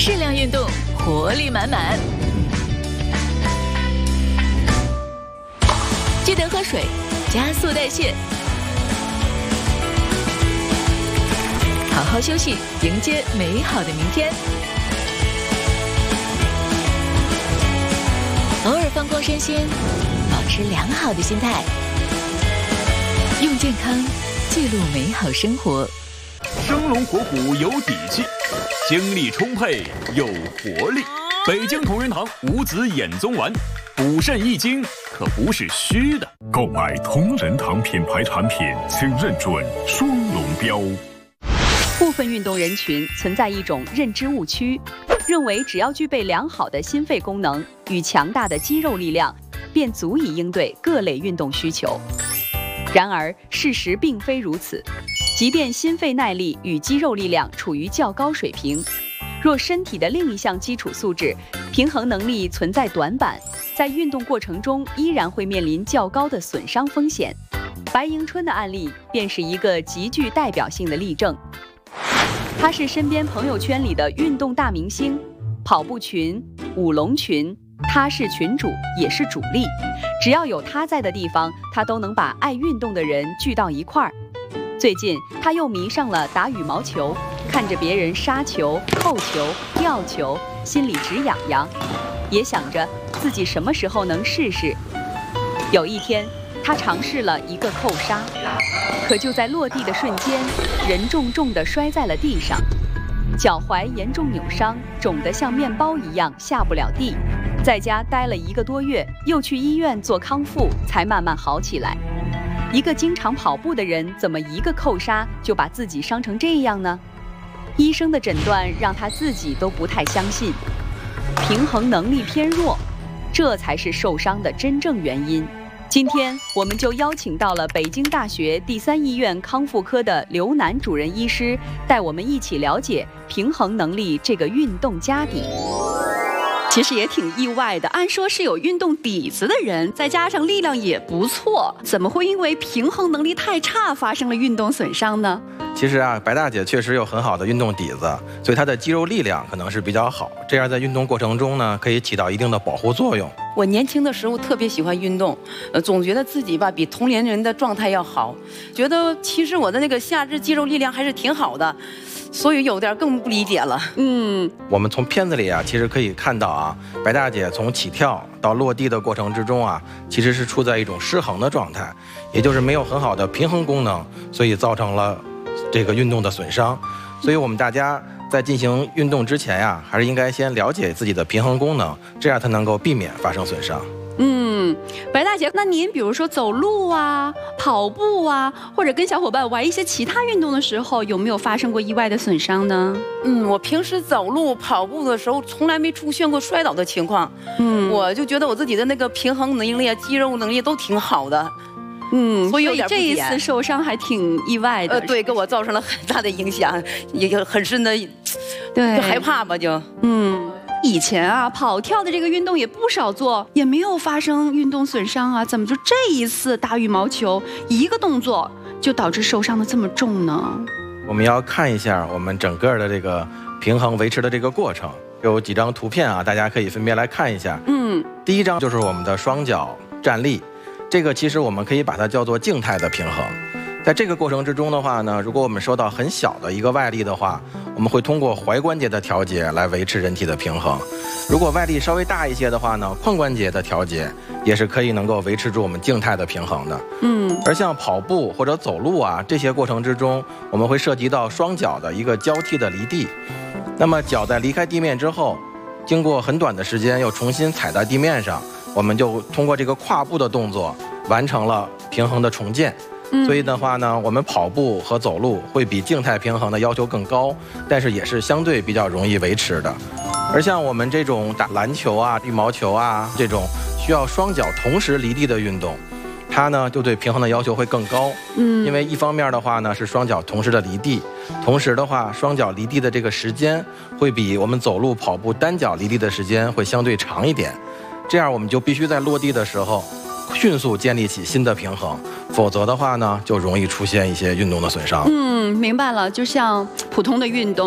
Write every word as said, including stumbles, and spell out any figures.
适量运动，活力满满。记得喝水，加速代谢。好好休息，迎接美好的明天。偶尔放光身心，保持良好的心态，用健康记录美好生活。 生龙活虎有底气，精力充沛有活力。北京同仁堂五子衍宗丸，补肾益精，可不是虚的。 购买同仁堂品牌产品，请认准双龙标。 部分运动人群存在一种认知误区，认为只要具备良好的心肺功能与强大的肌肉力量，便足以应对各类运动需求。然而，事实并非如此。即便心肺耐力与肌肉力量处于较高水平，若身体的另一项基础素质平衡能力存在短板，在运动过程中依然会面临较高的损伤风险。白迎春的案例便是一个极具代表性的例证。他是身边朋友圈里的运动大明星，跑步群、舞龙群，他是群主也是主力。只要有他在的地方，他都能把爱运动的人聚到一块儿。最近他又迷上了打羽毛球，看着别人杀球、扣球、吊球，心里直痒痒，也想着自己什么时候能试试。有一天，他尝试了一个扣杀，可就在落地的瞬间，人重重地摔在了地上，脚踝严重扭伤，肿得像面包一样下不了地。在家待了一个多月，又去医院做康复，才慢慢好起来。一个经常跑步的人，怎么一个扣杀就把自己伤成这样呢？医生的诊断让他自己都不太相信，平衡能力偏弱，这才是受伤的真正原因。今天我们就邀请到了北京大学第三医院康复科的刘楠主任医师，带我们一起了解平衡能力这个运动家底。 其实也挺意外的，按说是有运动底子的人，再加上力量也不错，怎么会因为平衡能力太差发生了运动损伤呢？ 其实啊，白大姐确实有很好的运动底子，所以她的肌肉力量可能是比较好，这样在运动过程中呢，可以起到一定的保护作用。 我年轻的时候特别喜欢运动，呃，总觉得自己吧比同龄人的状态要好，觉得其实我的那个下肢肌肉力量还是挺好的。所以有点更不理解了。 嗯， 我们从片子里啊，其实可以看到啊，白大姐从起跳到落地的过程之中啊，其实是处在一种失衡的状态，也就是没有很好的平衡功能，所以造成了这个运动的损伤。所以我们大家在进行运动之前呀、啊，还是应该先了解自己的平衡功能，这样才能够避免发生损伤。 嗯，白大姐，那您比如说走路啊、跑步啊，或者跟小伙伴玩一些其他运动的时候，有没有发生过意外的损伤呢？ 嗯，我平时走路、跑步的时候，从来没出现过摔倒的情况。嗯，我就觉得我自己的那个平衡能力啊、肌肉能力都挺好的。 嗯， 所以有点这一次受伤还挺意外的。 呃，对，给我造成了很大的影响，也很深的， 对， 就害怕吧，就嗯。以前啊，跑跳的这个运动也不少做，也没有发生运动损伤啊，怎么就这一次打羽毛球一个动作就导致受伤的这么重呢？ 我们要看一下我们整个的这个平衡维持的这个过程，有几张图片啊，大家可以分别来看一下。嗯，第一张就是我们的双脚站立，这个其实我们可以把它叫做静态的平衡。在这个过程之中的话呢，如果我们受到很小的一个外力的话，我们会通过踝关节的调节来维持人体的平衡。如果外力稍微大一些的话呢，髋关节的调节也是可以能够维持住我们静态的平衡的。嗯，而像跑步或者走路啊这些过程之中，我们会涉及到双脚的一个交替的离地。那么脚在离开地面之后，经过很短的时间又重新踩在地面上，我们就通过这个跨步的动作完成了平衡的重建。所以的话呢，我们跑步和走路会比静态平衡的要求更高，但是也是相对比较容易维持的。而像我们这种打篮球啊、羽毛球啊这种需要双脚同时离地的运动，它呢就对平衡的要求会更高。嗯，因为一方面的话呢是双脚同时的离地，同时的话双脚离地的这个时间会比我们走路、跑步单脚离地的时间会相对长一点。这样我们就必须在落地的时候迅速建立起新的平衡，否则的话呢，就容易出现一些运动的损伤。 嗯，明白了，就像普通的运动。